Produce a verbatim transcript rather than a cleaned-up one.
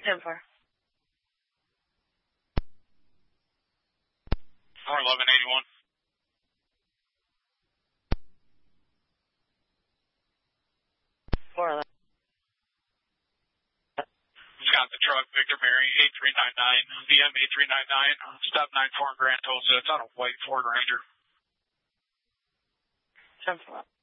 ten four. four eleven eighty-one. four eleven. Got the truck, Victor Mary, eight three nine nine, V M eight three nine nine, stop nine four in Grand Tulsa. It's on a white Ford Ranger. ten four.